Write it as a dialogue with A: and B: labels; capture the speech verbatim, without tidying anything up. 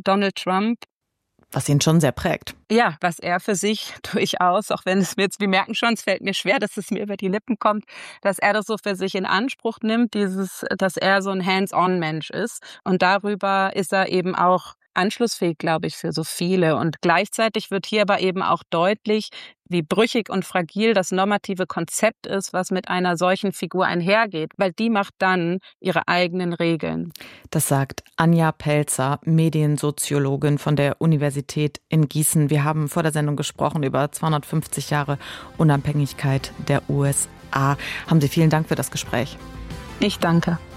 A: Donald Trump.
B: Was ihn schon sehr prägt.
A: Ja, was er für sich durchaus, auch wenn es mir jetzt, wir merken schon, es fällt mir schwer, dass es mir über die Lippen kommt, dass er das so für sich in Anspruch nimmt, dieses, dass er so ein Hands-on-Mensch ist. Und darüber ist er eben auch anschlussfähig, glaube ich, für so viele. Und gleichzeitig wird hier aber eben auch deutlich, wie brüchig und fragil das normative Konzept ist, was mit einer solchen Figur einhergeht, weil die macht dann ihre eigenen Regeln.
B: Das sagt Anja Pelzer, Mediensoziologin von der Universität in Gießen. Wir haben vor der Sendung gesprochen über zweihundertfünfzig Jahre Unabhängigkeit der U S A. Haben Sie vielen Dank für das Gespräch.
A: Ich danke.